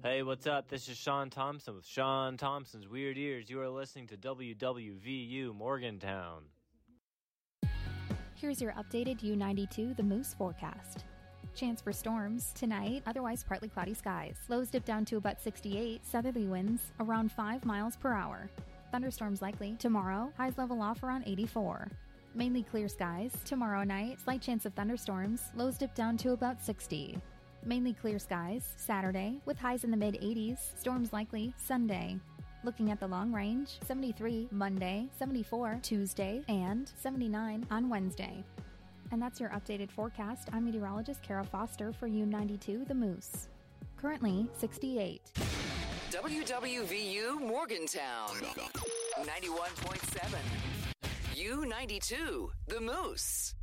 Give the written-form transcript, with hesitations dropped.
Hey, what's up? This is Sean Thompson with Sean Thompson's Weird Ears. You are listening to WWVU Morgantown. Here's your updated U92 The Moose forecast. Chance for storms tonight, otherwise partly cloudy skies. Lows dip down to about 68, southerly winds around 5 miles per hour. Thunderstorms likely tomorrow, highs level off around 84. Mainly clear skies tomorrow night, slight chance of thunderstorms, lows dip down to about 60. Mainly clear skies Saturday, with highs in the mid-80s, storms likely Sunday. Looking at the long range, 73 Monday, 74 Tuesday, and 79 on Wednesday. And that's your updated forecast. I'm meteorologist Kara Foster for U92 The Moose. Currently 68. WWVU Morgantown 91.7. U92 The Moose.